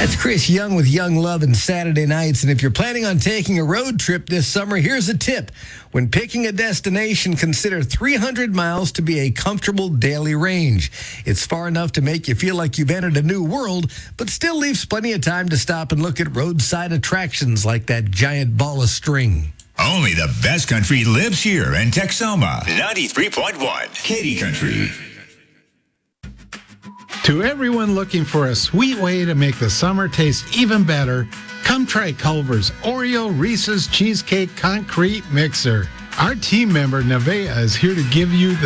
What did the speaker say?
That's Chris Young with Young Love and Saturday Nights. And if you're planning on taking a road trip this summer, here's a tip. When picking a destination, consider 300 miles to be a comfortable daily range. It's far enough to make you feel like you've entered a new world, but still leaves plenty of time to stop and look at roadside attractions like that giant ball of string. Only the best country lives here in Texoma. 93.1 Katy Country. To everyone looking for a sweet way to make the summer taste even better, come try Culver's Oreo Reese's Cheesecake Concrete Mixer. Our team member, Nevaeh, is here to give you the